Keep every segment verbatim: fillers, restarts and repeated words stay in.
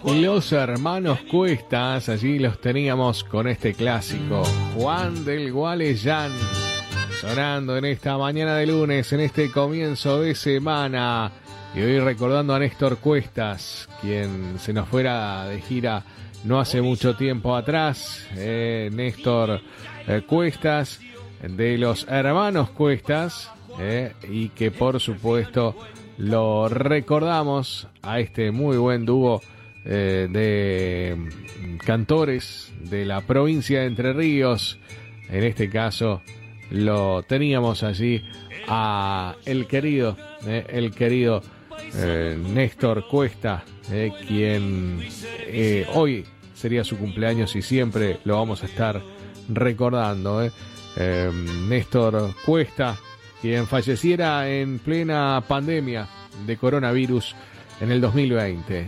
Los hermanos Cuestas, allí los teníamos con este clásico, Juan del Gualeyán, sonando en esta mañana de lunes, en este comienzo de semana. Y hoy recordando a Néstor Cuestas, quien se nos fuera de gira no hace mucho tiempo atrás. Eh, Néstor eh, Cuestas, de los hermanos Cuestas, eh, y que por supuesto lo recordamos a este muy buen dúo eh, de cantores de la provincia de Entre Ríos. En este caso lo teníamos allí a el querido, eh, el querido eh, Néstor Cuesta, eh, quien eh, hoy sería su cumpleaños y siempre lo vamos a estar recordando. Eh. Eh, Néstor Cuesta, quien falleciera en plena pandemia de coronavirus en el dos mil veinte.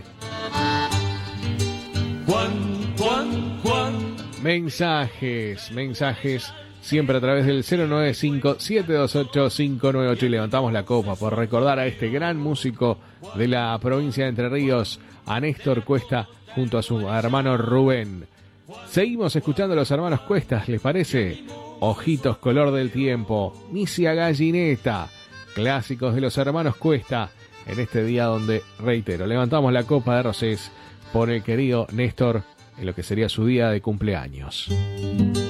Juan, Juan, Juan. Mensajes, mensajes siempre a través del cero nueve cinco, siete dos ocho, cinco nueve ocho, y levantamos la copa por recordar a este gran músico de la provincia de Entre Ríos, a Néstor Cuesta, junto a su hermano Rubén. Seguimos escuchando a los hermanos Cuestas, ¿les parece? Ojitos color del tiempo, Misia Gallineta, clásicos de los hermanos Cuesta, en este día donde, reitero, levantamos la copa de rosés por el querido Néstor en lo que sería su día de cumpleaños.